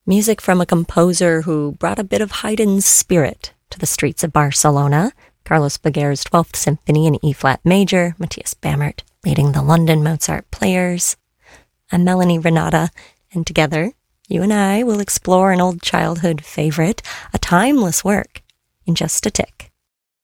Music from a composer who brought a bit of Haydn's spirit to the streets of Barcelona. Carlos Boguer's 12th Symphony in E-flat major, Matthias Bammert leading the London Mozart Players. I'm Melanie Renata, and together, you and I will explore an old childhood favorite, a timeless work, in just a tick.